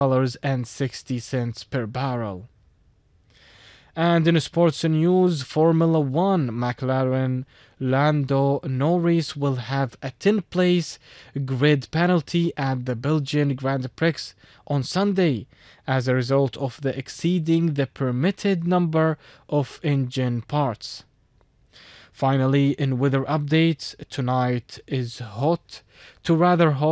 $60 per barrel. And in sports news, Formula One, McLaren Lando Norris will have a 10-place grid penalty at the Belgian Grand Prix on Sunday as a result of the exceeding the permitted number of engine parts. Finally, in weather updates, tonight is hot to rather hot